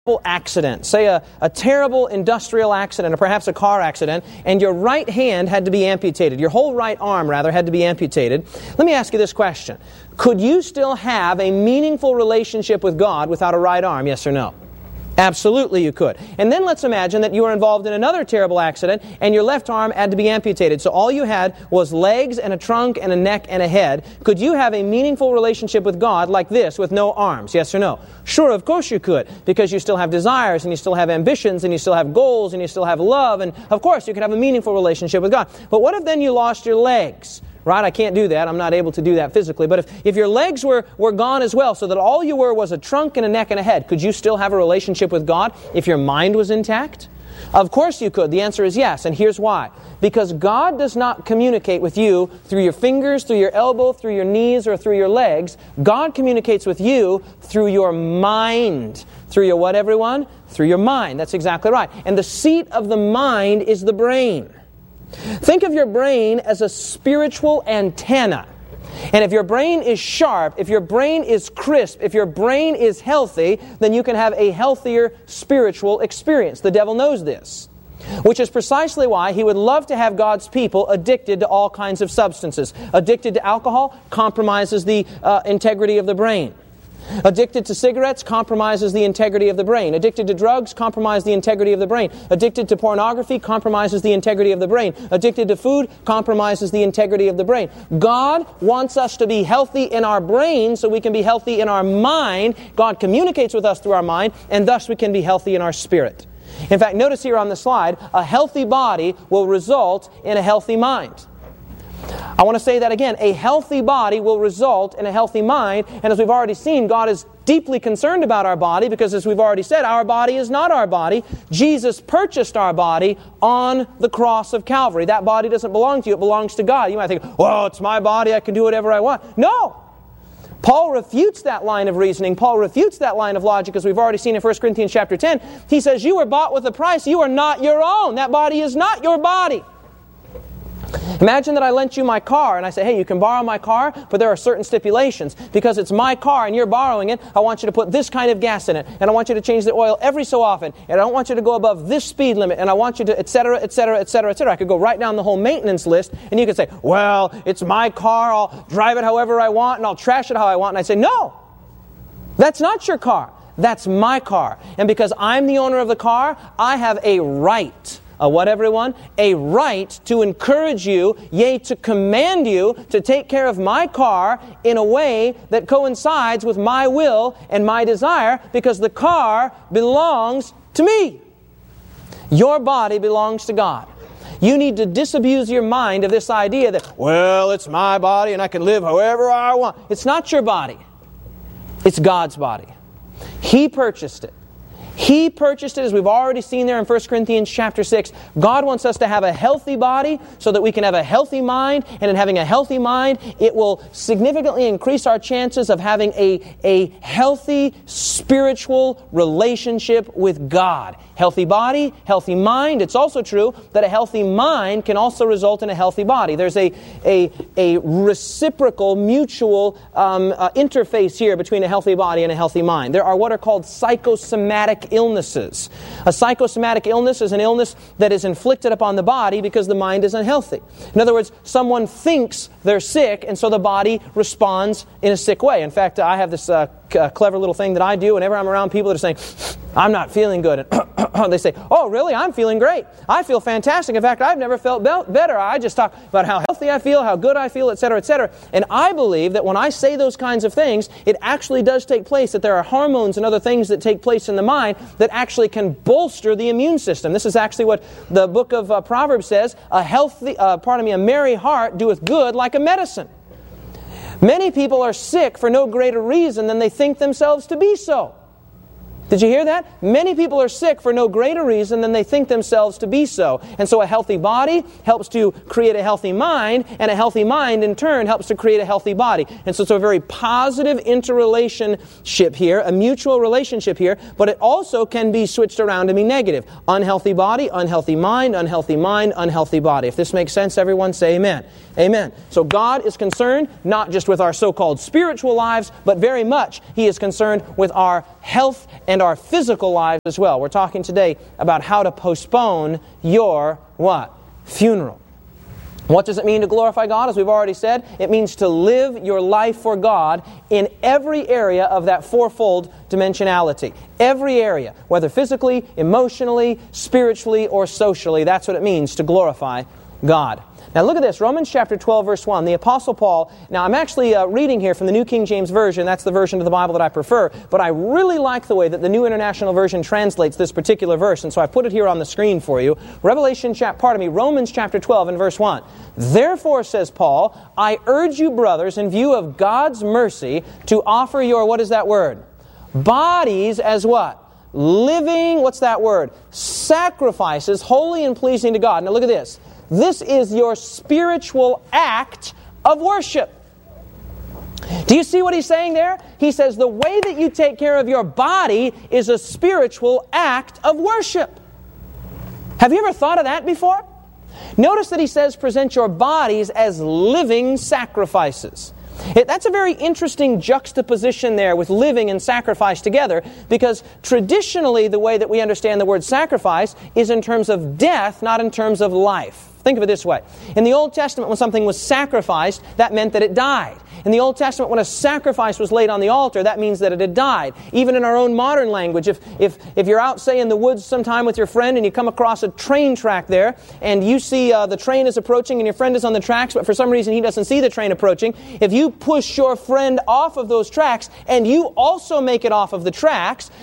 accident, say a terrible industrial accident or perhaps a car accident, and your right hand had to be amputated, your whole right arm rather had to be amputated, let me ask you this question. Could you still have a meaningful relationship with God without a right arm, yes or no? Absolutely you could. And then let's imagine that you were involved in another terrible accident and your left arm had to be amputated. So all you had was legs and a trunk and a neck and a head. Could you have a meaningful relationship with God like this with no arms? Yes or no? Sure, of course you could. Because you still have desires and you still have ambitions and you still have goals and you still have love. And of course you could have a meaningful relationship with God. But what if then you lost your legs? Right? I can't do that. I'm not able to do that physically. But if your legs were gone as well, so that all you were was a trunk and a neck and a head, could you still have a relationship with God if your mind was intact? Of course you could. The answer is yes, and here's why. Because God does not communicate with you through your fingers, through your elbow, through your knees, or through your legs. God communicates with you through your mind. Through your what, everyone? Through your mind. That's exactly right. And the seat of the mind is the brain. Think of your brain as a spiritual antenna. And if your brain is sharp, if your brain is crisp, if your brain is healthy, then you can have a healthier spiritual experience. The devil knows this, which is precisely why he would love to have God's people addicted to all kinds of substances. Addicted to alcohol compromises the integrity of the brain. Addicted to cigarettes compromises the integrity of the brain. Addicted to drugs compromises the integrity of the brain. Addicted to pornography compromises the integrity of the brain. Addicted to food compromises the integrity of the brain. God wants us to be healthy in our brain so we can be healthy in our mind. God communicates with us through our mind, and thus we can be healthy in our spirit. In fact, notice here on the slide, a healthy body will result in a healthy mind. I want to say that again. A healthy body will result in a healthy mind. And as we've already seen, God is deeply concerned about our body because, as we've already said, our body is not our body. Jesus purchased our body on the cross of Calvary. That body doesn't belong to you. It belongs to God. You might think, well, it's my body. I can do whatever I want. No! Paul refutes that line of reasoning. Paul refutes that line of logic, as we've already seen in 1 Corinthians chapter 10. He says, you were bought with a price. You are not your own. That body is not your body. Imagine that I lent you my car and I say, hey, you can borrow my car, but there are certain stipulations. Because it's my car and you're borrowing it, I want you to put this kind of gas in it. And I want you to change the oil every so often. And I don't want you to go above this speed limit. And I want you to, etc., etc., etc., etc. I could go right down the whole maintenance list and you could say, well, it's my car. I'll drive it however I want and I'll trash it how I want. And I say, no, that's not your car. That's my car. And because I'm the owner of the car, I have a right. What, everyone? A right to encourage you, yea, to command you to take care of my car in a way that coincides with my will and my desire, because the car belongs to me. Your body belongs to God. You need to disabuse your mind of this idea that, well, it's my body and I can live however I want. It's not your body. It's God's body. He purchased it. He purchased it, as we've already seen there in 1 Corinthians chapter 6. God wants us to have a healthy body so that we can have a healthy mind. And in having a healthy mind, it will significantly increase our chances of having a healthy spiritual relationship with God. Healthy body, healthy mind. It's also true that a healthy mind can also result in a healthy body. There's a reciprocal, mutual interface here between a healthy body and a healthy mind. There are what are called psychosomatic illnesses. A psychosomatic illness is an illness that is inflicted upon the body because the mind is unhealthy. In other words, someone thinks they're sick, and so the body responds in a sick way. In fact, I have this clever little thing that I do whenever I'm around people that are saying, I'm not feeling good. And they say, oh, really? I'm feeling great. I feel fantastic. In fact, I've never felt better. I just talk about how healthy I feel, how good I feel, etc., etc. And I believe that when I say those kinds of things, it actually does take place, that there are hormones and other things that take place in the mind that actually can bolster the immune system. This is actually what the book of Proverbs says, a merry heart doeth good like a medicine. Many people are sick for no greater reason than they think themselves to be so. Did you hear that? Many people are sick for no greater reason than they think themselves to be so. And so a healthy body helps to create a healthy mind, and a healthy mind in turn helps to create a healthy body. And so it's a very positive interrelationship here, a mutual relationship here, but it also can be switched around to be negative. Unhealthy body, unhealthy mind, unhealthy mind, unhealthy body. If this makes sense, everyone say amen. Amen. So God is concerned not just with our so-called spiritual lives, but very much He is concerned with our health and and our physical lives as well. We're talking today about how to postpone your what? Funeral. What does it mean to glorify God? As we've already said, it means to live your life for God in every area of that fourfold dimensionality. Every area, whether physically, emotionally, spiritually, or socially. That's what it means to glorify God. Now look at this, Romans chapter 12, verse 1. The Apostle Paul, now I'm actually reading here from the New King James Version. That's the version of the Bible that I prefer. But I really like the way that the New International Version translates this particular verse. And so I put it here on the screen for you. Romans chapter 12 and verse 1. Therefore, says Paul, I urge you, brothers, in view of God's mercy, to offer your, what is that word? Bodies as what? Living, what's that word? Sacrifices, holy and pleasing to God. Now look at this. This is your spiritual act of worship. Do you see what he's saying there? He says the way that you take care of your body is a spiritual act of worship. Have you ever thought of that before? Notice that he says present your bodies as living sacrifices. That's a very interesting juxtaposition there with living and sacrifice together, because traditionally the way that we understand the word sacrifice is in terms of death, not in terms of life. Think of it this way. In the Old Testament, when something was sacrificed, that meant that it died. In the Old Testament, when a sacrifice was laid on the altar, that means that it had died. Even in our own modern language, if you're out, say, in the woods sometime with your friend and you come across a train track there, and you see the train is approaching and your friend is on the tracks, but for some reason he doesn't see the train approaching, if you push your friend off of those tracks and you also make it off of the tracks,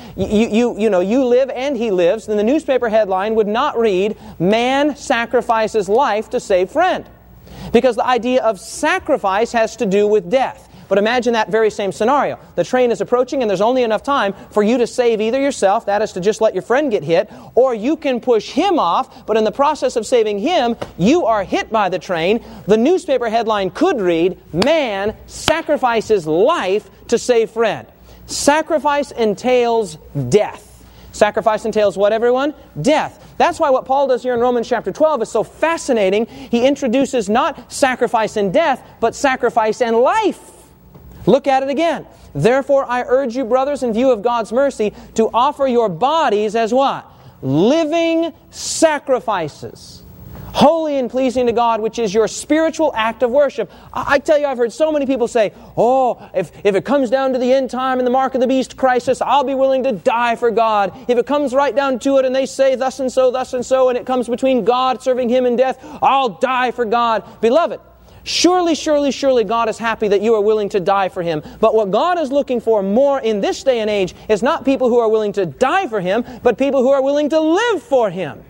you live and he lives, then the newspaper headline would not read, "Man sacrifices life to save friend." Because the idea of sacrifice has to do with death. But imagine that very same scenario. The train is approaching and there's only enough time for you to save either yourself, that is to just let your friend get hit, or you can push him off, but in the process of saving him, you are hit by the train. The newspaper headline could read, "Man sacrifices life to save friend." Sacrifice entails death. Sacrifice entails what, everyone? Death. That's why what Paul does here in Romans chapter 12 is so fascinating. He introduces not sacrifice and death, but sacrifice and life. Look at it again. Therefore, I urge you, brothers, in view of God's mercy, to offer your bodies as what? Living sacrifices. Holy and pleasing to God, which is your spiritual act of worship. I tell you, I've heard so many people say, if it comes down to the end time and the mark of the beast crisis, I'll be willing to die for God. If it comes right down to it and they say thus and so, and it comes between God serving Him and death, I'll die for God. Beloved, surely God is happy that you are willing to die for Him. But what God is looking for more in this day and age is not people who are willing to die for Him, but people who are willing to live for Him.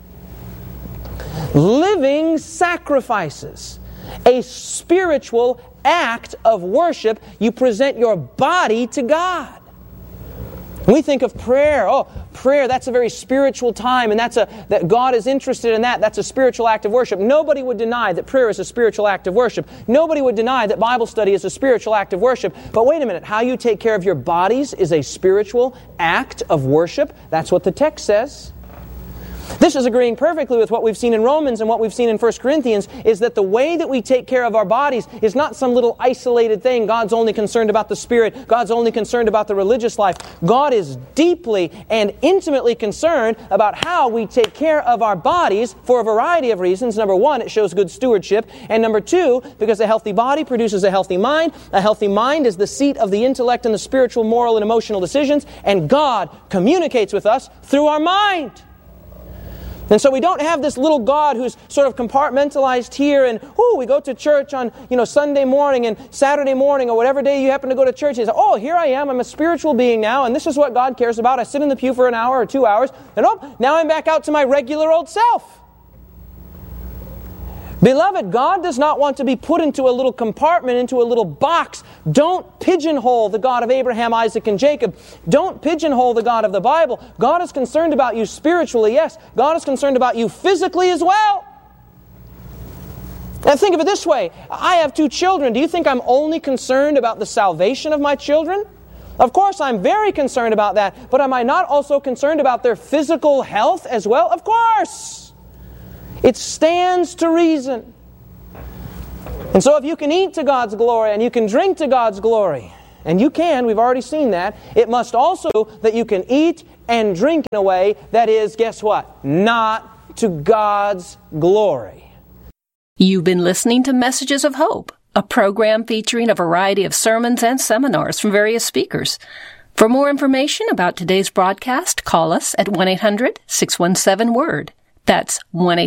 Living sacrifices, a spiritual act of worship. You present your body to God. We think of prayer. Prayer, that's a very spiritual time, and that God is interested in that. That's a spiritual act of worship. Nobody would deny that prayer is a spiritual act of worship. Nobody would deny that Bible study is a spiritual act of worship. But wait a minute, how you take care of your bodies is a spiritual act of worship? That's what the text says. This is agreeing perfectly with what we've seen in Romans and what we've seen in 1 Corinthians, is that the way that we take care of our bodies is not some little isolated thing. God's only concerned about the spirit. God's only concerned about the religious life. God is deeply and intimately concerned about how we take care of our bodies for a variety of reasons. Number one, it shows good stewardship. And number two, because a healthy body produces a healthy mind. A healthy mind is the seat of the intellect and the spiritual, moral, and emotional decisions. And God communicates with us through our mind. And so we don't have this little God who's sort of compartmentalized here, and we go to church on Sunday morning and Saturday morning or whatever day you happen to go to church. And you say, here I am, I'm a spiritual being now, and this is what God cares about. I sit in the pew for an hour or 2 hours, and now I'm back out to my regular old self. Beloved, God does not want to be put into a little compartment, into a little box. Don't pigeonhole the God of Abraham, Isaac, and Jacob. Don't pigeonhole the God of the Bible. God is concerned about you spiritually, yes. God is concerned about you physically as well. Now think of it this way. I have 2 children. Do you think I'm only concerned about the salvation of my children? Of course, I'm very concerned about that. But am I not also concerned about their physical health as well? Of course. It stands to reason. And so if you can eat to God's glory and you can drink to God's glory, and you can, we've already seen that, it must also that you can eat and drink in a way that is, guess what? Not to God's glory. You've been listening to Messages of Hope, a program featuring a variety of sermons and seminars from various speakers. For more information about today's broadcast, call us at 1-800-617-WORD. That's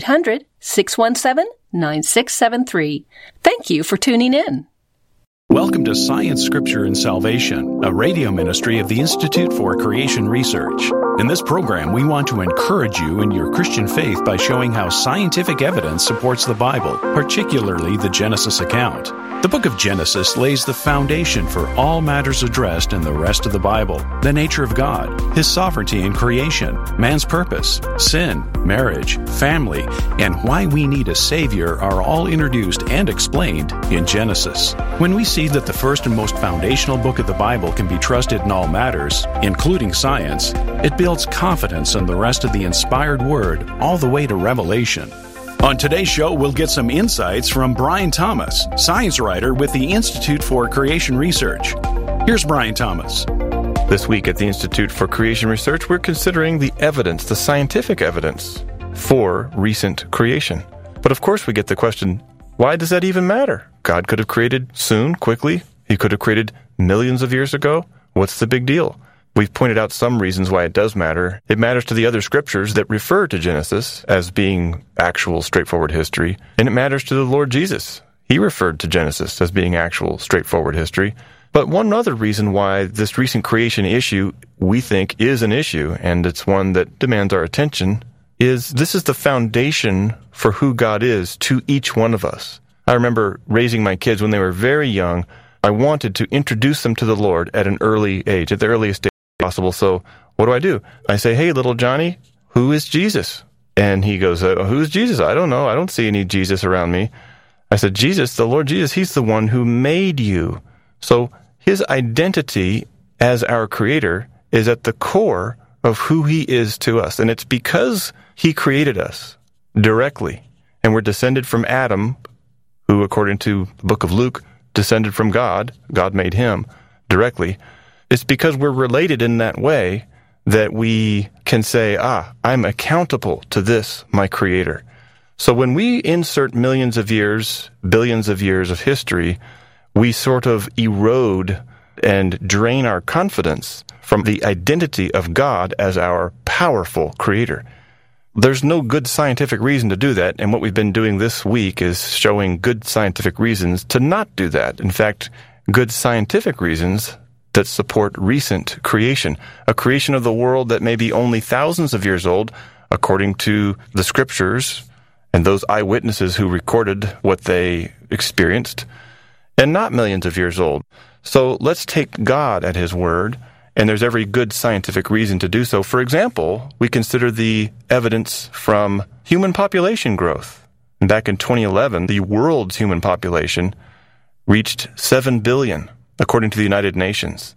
1-800-617-9673. Thank you for tuning in. Welcome to Science, Scripture, and Salvation, a radio ministry of the Institute for Creation Research. In this program, we want to encourage you in your Christian faith by showing how scientific evidence supports the Bible, particularly the Genesis account. The book of Genesis lays the foundation for all matters addressed in the rest of the Bible: the nature of God, His sovereignty in creation, man's purpose, sin, marriage, family, and why we need a Savior are all introduced and explained in Genesis. When we see that the first and most foundational book of the Bible can be trusted in all matters, including science, it builds confidence in the rest of the inspired Word all the way to Revelation. On today's show, we'll get some insights from Brian Thomas, science writer with the Institute for Creation Research. Here's Brian Thomas. This week at the Institute for Creation Research, we're considering the evidence, the scientific evidence for recent creation. But of course we get the question, why does that even matter? God could have created soon, quickly. He could have created millions of years ago. What's the big deal? We've pointed out some reasons why it does matter. It matters to the other scriptures that refer to Genesis as being actual, straightforward history. And it matters to the Lord Jesus. He referred to Genesis as being actual, straightforward history. But one other reason why this recent creation issue, we think, is an issue, and it's one that demands our attention, is this is the foundation for who God is to each one of us. I remember raising my kids when they were very young. I wanted to introduce them to the Lord at an early age, at the earliest age possible. So what do? I say, hey, little Johnny, who is Jesus? And he goes, who's Jesus? I don't know. I don't see any Jesus around me. I said, Jesus, the Lord Jesus, He's the one who made you. So His identity as our Creator is at the core of who He is to us. And it's because He created us directly. And we're descended from Adam, who, according to the book of Luke, descended from God. God made him directly. It's because we're related in that way that we can say, I'm accountable to this, my Creator. So when we insert millions of years, billions of years of history, we sort of erode and drain our confidence from the identity of God as our powerful Creator. There's no good scientific reason to do that, and what we've been doing this week is showing good scientific reasons to not do that. In fact, good scientific reasons that support recent creation, a creation of the world that may be only thousands of years old, according to the Scriptures and those eyewitnesses who recorded what they experienced, and not millions of years old. So let's take God at His word, and there's every good scientific reason to do so. For example, we consider the evidence from human population growth. Back in 2011, the world's human population reached 7 billion, according to the United Nations.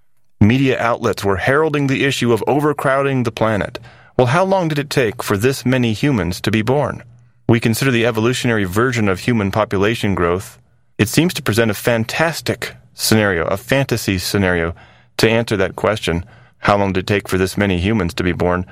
Media outlets were heralding the issue of overcrowding the planet. Well, how long did it take for this many humans to be born? We consider the evolutionary version of human population growth. It seems to present a fantastic scenario, a fantasy scenario, to answer that question. How long did it take for this many humans to be born?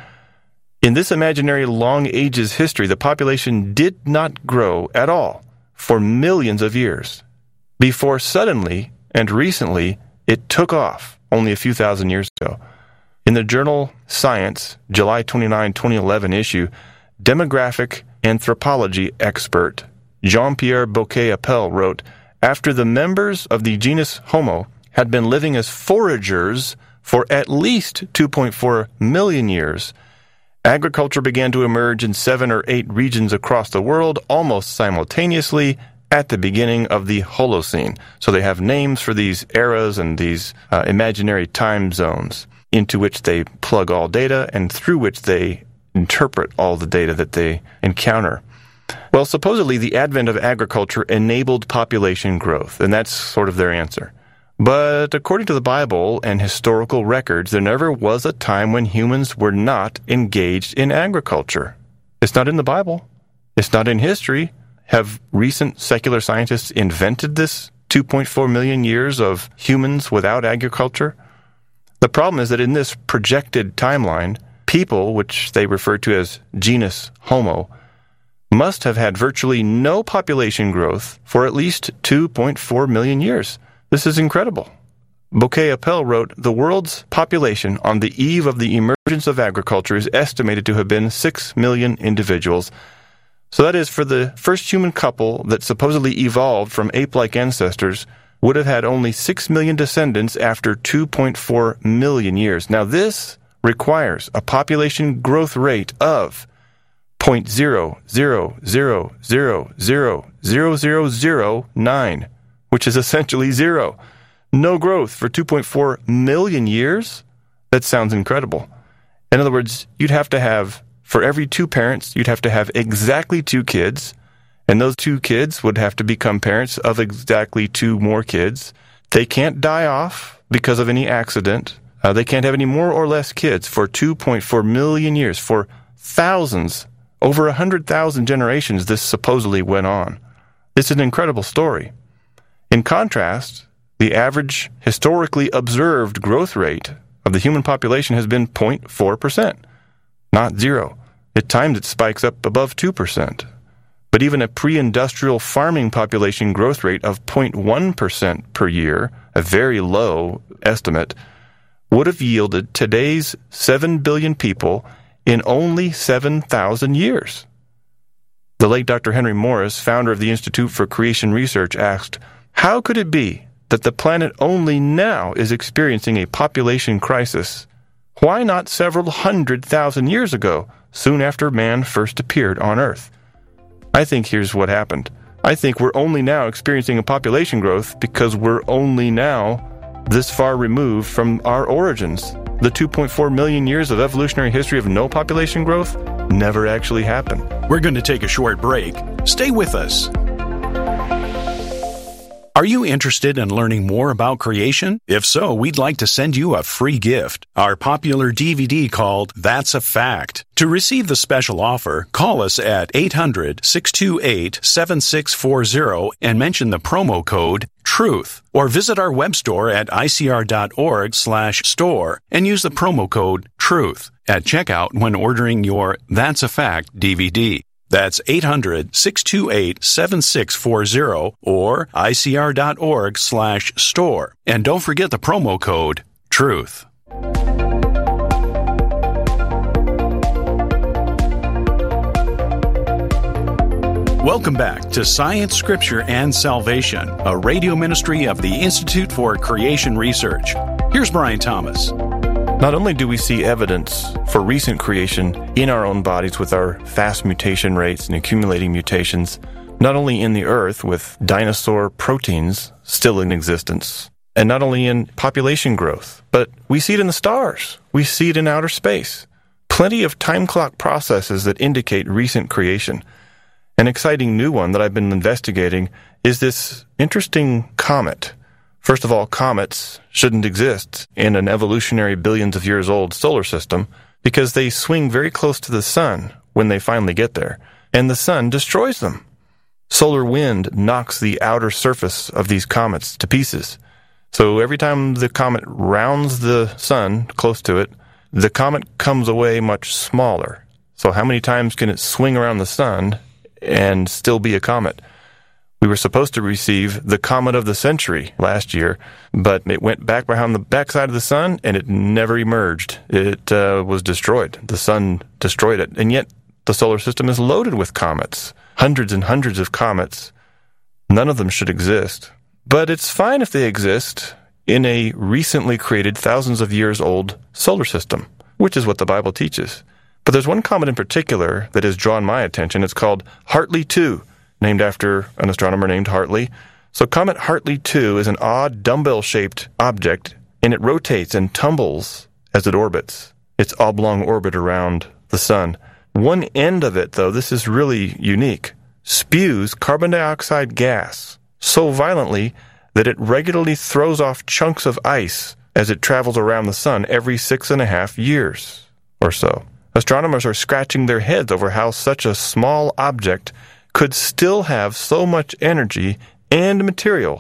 In this imaginary long ages history, the population did not grow at all for millions of years, before suddenly and recently it took off only a few thousand years ago. In the journal Science, July 29, 2011 issue, demographic anthropology expert Jean-Pierre Bouquet-Appel wrote, after the members of the genus Homo had been living as foragers for at least 2.4 million years, agriculture began to emerge in 7 or 8 regions across the world almost simultaneously at the beginning of the Holocene. So they have names for these eras and these imaginary time zones into which they plug all data and through which they interpret all the data that they encounter. Well, supposedly the advent of agriculture enabled population growth, and that's sort of their answer. But according to the Bible and historical records, there never was a time when humans were not engaged in agriculture. It's not in the Bible. It's not in history. Have recent secular scientists invented this 2.4 million years of humans without agriculture? The problem is that in this projected timeline, people, which they refer to as genus Homo, must have had virtually no population growth for at least 2.4 million years. This is incredible. Bouquet-Appel wrote, "The world's population on the eve of the emergence of agriculture is estimated to have been 6 million individuals." So that is, for the first human couple that supposedly evolved from ape-like ancestors, would have had only 6 million descendants after 2.4 million years. Now this requires a population growth rate of 0.000000009, which is essentially zero. No growth for 2.4 million years? That sounds incredible. In other words, you'd have to have, for every 2 parents, you'd have to have exactly 2 kids, and those 2 kids would have to become parents of exactly 2 more kids. They can't die off because of any accident. They can't have any more or less kids for 2.4 million years. For thousands, over 100,000 generations, this supposedly went on. It's an incredible story. In contrast, the average historically observed growth rate of the human population has been 0.4%, not zero. At times it spikes up above 2%. But even a pre-industrial farming population growth rate of 0.1% per year, a very low estimate, would have yielded today's 7 billion people in only 7,000 years. The late Dr. Henry Morris, founder of the Institute for Creation Research, asked, "How could it be that the planet only now is experiencing a population crisis? Why not several 100,000 years ago, soon after man first appeared on Earth?" I think here's what happened. I think we're only now experiencing a population growth because we're only now this far removed from our origins. The 2.4 million years of evolutionary history of no population growth never actually happened. We're going to take a short break. Stay with us. Are you interested in learning more about creation? If so, we'd like to send you a free gift, our popular DVD called That's a Fact. To receive the special offer, call us at 800-628-7640 and mention the promo code TRUTH, or visit our web store at icr.org/store and use the promo code TRUTH at checkout when ordering your That's a Fact DVD. That's 800-628-7640 or icr.org/store. And don't forget the promo code TRUTH. Welcome back to Science, Scripture, and Salvation, a radio ministry of the Institute for Creation Research. Here's Brian Thomas. Not only do we see evidence for recent creation in our own bodies with our fast mutation rates and accumulating mutations, not only in the earth with dinosaur proteins still in existence, and not only in population growth, but we see it in the stars. We see it in outer space. Plenty of time clock processes that indicate recent creation. An exciting new one that I've been investigating is this interesting comet. First of all, comets shouldn't exist in an evolutionary billions of years old solar system because they swing very close to the sun when they finally get there, and the sun destroys them. Solar wind knocks the outer surface of these comets to pieces. So every time the comet rounds the sun close to it, the comet comes away much smaller. So how many times can it swing around the sun and still be a comet? We were supposed to receive the comet of the century last year, but it went back behind the backside of the sun and it never emerged. It was destroyed. The sun destroyed it. And yet the solar system is loaded with comets. Hundreds and hundreds of comets. None of them should exist. But it's fine if they exist in a recently created, thousands of years old solar system, which is what the Bible teaches. But there's one comet in particular that has drawn my attention. It's called Hartley 2, named after an astronomer named Hartley. So Comet Hartley 2 is an odd dumbbell-shaped object, and it rotates and tumbles as it orbits its oblong orbit around the sun. One end of it, though, this is really unique, spews carbon dioxide gas so violently that it regularly throws off chunks of ice as it travels around the sun every 6.5 years or so. Astronomers are scratching their heads over how such a small object could still have so much energy and material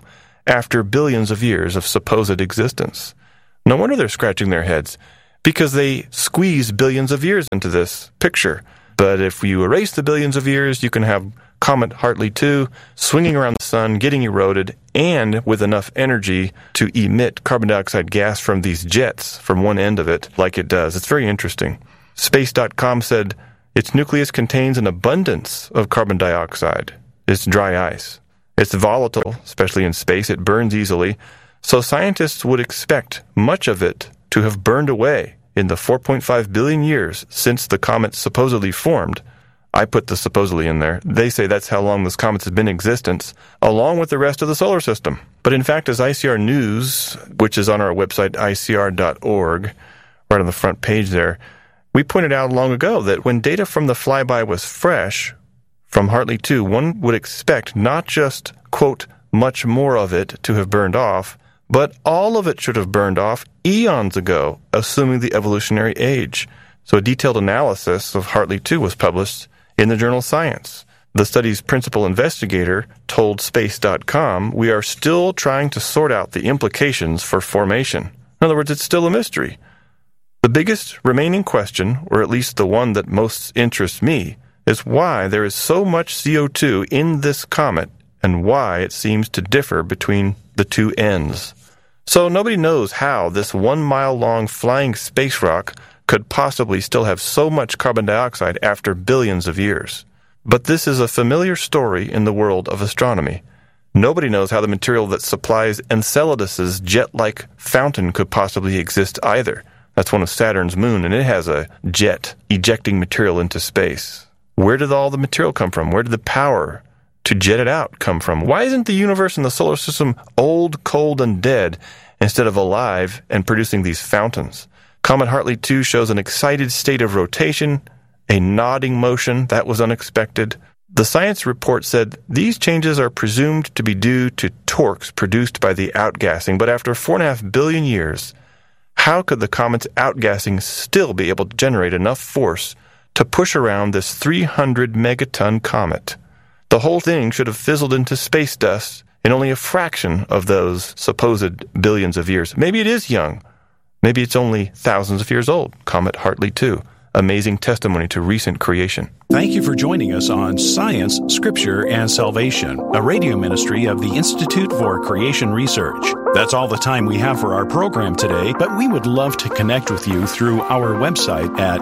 after billions of years of supposed existence. No wonder they're scratching their heads, because they squeeze billions of years into this picture. But if you erase the billions of years, you can have Comet Hartley 2 swinging around the sun, getting eroded, and with enough energy to emit carbon dioxide gas from these jets from one end of it like it does. It's very interesting. Space.com said its nucleus contains an abundance of carbon dioxide. It's dry ice. It's volatile, especially in space. It burns easily. So scientists would expect much of it to have burned away in the 4.5 billion years since the comet supposedly formed. I put the supposedly in there. They say that's how long this comet has been in existence, along with the rest of the solar system. But in fact, as ICR News, which is on our website, icr.org, right on the front page there, we pointed out long ago that when data from the flyby was fresh, from Hartley 2, one would expect not just, quote, much more of it to have burned off, but all of it should have burned off eons ago, assuming the evolutionary age. So a detailed analysis of Hartley 2 was published in the journal Science. The study's principal investigator told Space.com, "We are still trying to sort out the implications for formation." In other words, it's still a mystery. The biggest remaining question, or at least the one that most interests me, is why there is so much CO2 in this comet and why it seems to differ between the two ends. So nobody knows how this 1 mile long flying space rock could possibly still have so much carbon dioxide after billions of years. But this is a familiar story in the world of astronomy. Nobody knows how the material that supplies Enceladus's jet-like fountain could possibly exist either. That's one of Saturn's moon, and it has a jet ejecting material into space. Where did all the material come from? Where did the power to jet it out come from? Why isn't the universe and the solar system old, cold, and dead instead of alive and producing these fountains? Comet Hartley 2 shows an excited state of rotation, a nodding motion that was unexpected. The science report said these changes are presumed to be due to torques produced by the outgassing, but after 4.5 billion years, how could the comet's outgassing still be able to generate enough force to push around this 300 megaton comet? The whole thing should have fizzled into space dust in only a fraction of those supposed billions of years. Maybe it is young. Maybe it's only thousands of years old. Comet Hartley 2. Amazing testimony to recent creation. Thank you for joining us on Science, Scripture, and Salvation, a radio ministry of the Institute for Creation Research. That's all the time we have for our program today, but we would love to connect with you through our website at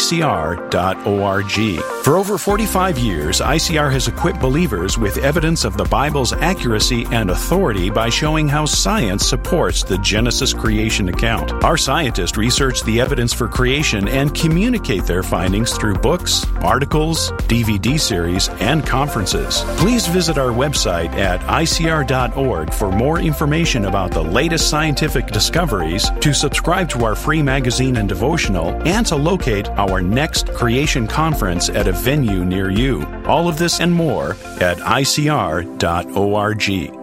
icr.org. For over 45 years, ICR has equipped believers with evidence of the Bible's accuracy and authority by showing how science supports the Genesis creation account. Our scientists research the evidence for creation and communicate their findings through books, articles, DVD series, and conferences. Please visit our website at icr.org for more information about the latest scientific discoveries, to subscribe to our free magazine and devotional, and to locate our next creation conference at a venue near you. All of this and more at icr.org.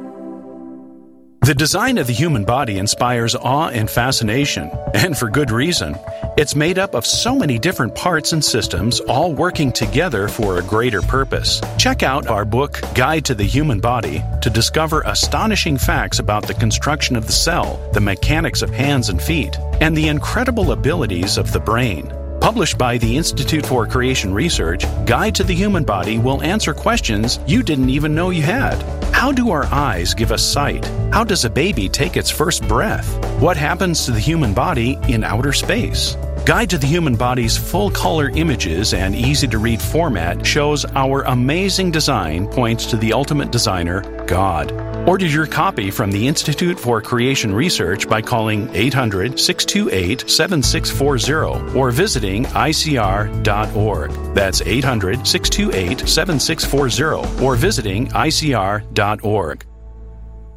The design of the human body inspires awe and fascination, and for good reason. It's made up of so many different parts and systems, all working together for a greater purpose. Check out our book, Guide to the Human Body, to discover astonishing facts about the construction of the cell, the mechanics of hands and feet, and the incredible abilities of the brain. Published by the Institute for Creation Research, Guide to the Human Body will answer questions you didn't even know you had. How do our eyes give us sight? How does a baby take its first breath? What happens to the human body in outer space? Guide to the Human Body's full-color images and easy-to-read format shows our amazing design points to the ultimate designer, God. Order your copy from the Institute for Creation Research by calling 800-628-7640 or visiting icr.org. That's 800-628-7640 or visiting icr.org.